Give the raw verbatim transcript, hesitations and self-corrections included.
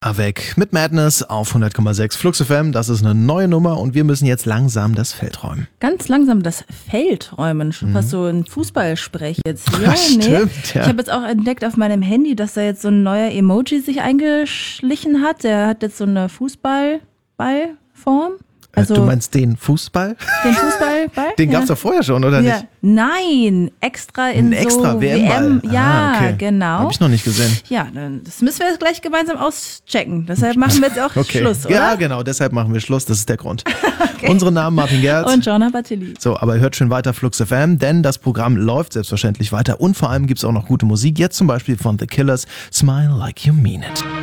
Avec mit Madness auf hundert Komma sechs Flux F M. Das ist eine neue Nummer und wir müssen jetzt langsam das Feld räumen. Ganz langsam das Feld räumen. Schon mhm. fast so ein Fußballsprech jetzt hier. Ja, stimmt, nee. ja. Ich habe jetzt auch entdeckt auf meinem Handy, dass da jetzt so ein neuer Emoji sich eingeschlichen hat. Der hat jetzt so eine Fußballballform. Also du meinst den Fußball? Den Fußballball? Den gab's ja. doch vorher schon, oder ja. nicht? Nein, extra in Ein extra so W M-Ball. W M. Ja, ah, okay. genau. Hab ich noch nicht gesehen. Ja, dann, das müssen wir jetzt gleich gemeinsam auschecken. Deshalb machen wir jetzt auch okay. Schluss, oder? Ja, genau, deshalb machen wir Schluss. Das ist der Grund. Okay. Unsere Namen Martin Gerz und Joanna Batili. So, aber hört schön weiter Flux F M, denn das Programm läuft selbstverständlich weiter und vor allem gibt's auch noch gute Musik. Jetzt zum Beispiel von The Killers, Smile Like You Mean It.